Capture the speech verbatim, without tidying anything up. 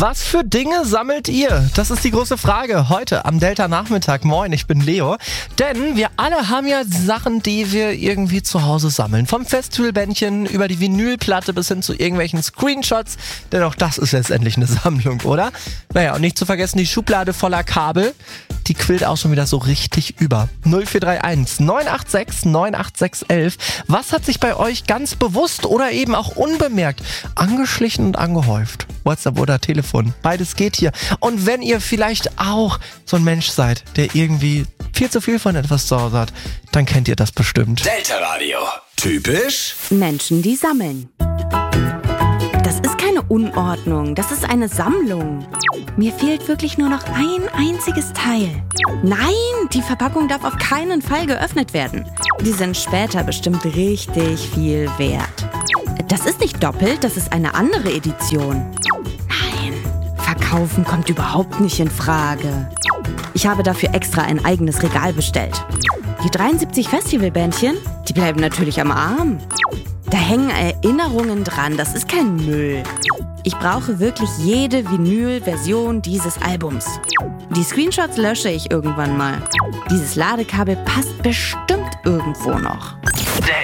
Was für Dinge sammelt ihr? Das ist die große Frage heute am Delta-Nachmittag. Moin, ich bin Leo. Denn wir alle haben ja Sachen, die wir irgendwie zu Hause sammeln. Vom Festivalbändchen über die Vinylplatte bis hin zu irgendwelchen Screenshots. Denn auch das ist letztendlich eine Sammlung, oder? Naja, und nicht zu vergessen die Schublade voller Kabel. Die quillt auch schon wieder so richtig über. null vier drei eins neun acht sechs neun acht sechs eins. Was hat sich bei euch ganz bewusst oder eben auch unbemerkt angeschlichen und angehäuft? WhatsApp oder Telefon. Beides geht hier. Und wenn ihr vielleicht auch so ein Mensch seid, der irgendwie viel zu viel von etwas zu Hause hat, dann kennt ihr das bestimmt. Delta Radio. Typisch Menschen, die sammeln. Das ist keine Unordnung, das ist eine Sammlung. Mir fehlt wirklich nur noch ein einziges Teil. Nein, die Verpackung darf auf keinen Fall geöffnet werden. Die sind später bestimmt richtig viel wert. Das ist nicht doppelt, das ist eine andere Edition. Nein, verkaufen kommt überhaupt nicht in Frage. Ich habe dafür extra ein eigenes Regal bestellt. Die dreiundsiebzig Festivalbändchen, die bleiben natürlich am Arm. Da hängen Erinnerungen dran, das ist kein Müll. Ich brauche wirklich jede Vinyl-Version dieses Albums. Die Screenshots lösche ich irgendwann mal. Dieses Ladekabel passt bestimmt irgendwo noch.